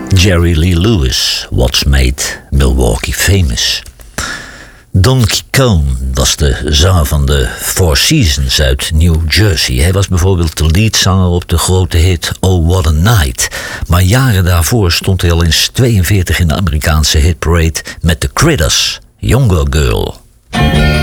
Jerry Lee Lewis, What's Made Milwaukee Famous. Don Ciccone was de zanger van de Four Seasons uit New Jersey. Hij was bijvoorbeeld de leadzanger op de grote hit Oh What a Night. Maar jaren daarvoor stond hij al eens 42 in de Amerikaanse hitparade met The Critters, Younger Girl.